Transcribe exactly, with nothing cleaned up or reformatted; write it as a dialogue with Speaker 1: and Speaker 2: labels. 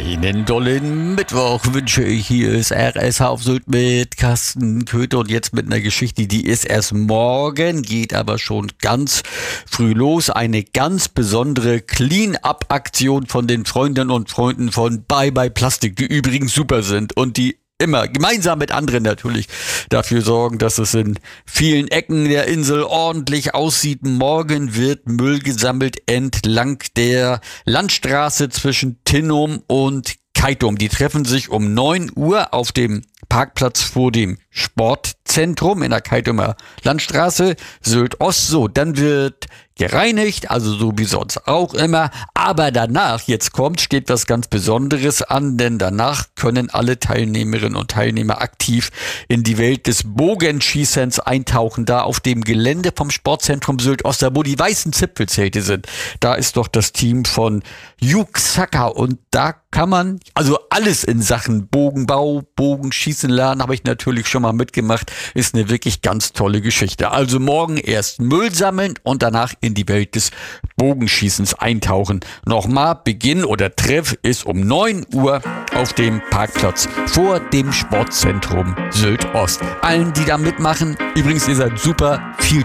Speaker 1: Einen dollen Mittwoch wünsche ich. Hier ist R S H auf Sylt mit Carsten Köther und jetzt mit einer Geschichte, die ist erst morgen, geht aber schon ganz früh los. Eine ganz besondere Clean-Up-Aktion von den Freundinnen und Freunden von Bye Bye Plastik, die übrigens super sind und die immer gemeinsam mit anderen natürlich dafür sorgen, dass es in vielen Ecken der Insel ordentlich aussieht. Morgen wird Müll gesammelt entlang der Landstraße zwischen Tinnum und Keitum. Die treffen sich um neun Uhr auf dem Parkplatz vor dem Sportzentrum in der Keitumer Landstraße, Sylt Ost. So, dann wird gereinigt, also so wie sonst auch immer. Aber danach, jetzt kommt, steht was ganz Besonderes an, denn danach können alle Teilnehmerinnen und Teilnehmer aktiv in die Welt des Bogenschießens eintauchen. Da auf dem Gelände vom Sportzentrum Sylt Ost, wo die weißen Zipfelzelte sind, da ist doch das Team von Juxaka und da kann man also alles in Sachen Bogenbau, Bogenschießen lernen, habe ich natürlich schon mal mitgemacht. Ist eine wirklich ganz tolle Geschichte. Also morgen erst Müll sammeln und danach in die Welt des Bogenschießens eintauchen. Nochmal, Beginn oder Treff ist um neun Uhr auf dem Parkplatz vor dem Sportzentrum Sylt Ost. Allen, die da mitmachen, übrigens, ihr seid super,